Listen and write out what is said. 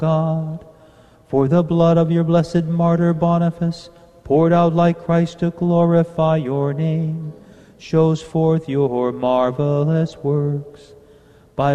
God. For the blood of your blessed martyr Boniface, poured out like Christ to glorify your name, shows forth your marvelous works.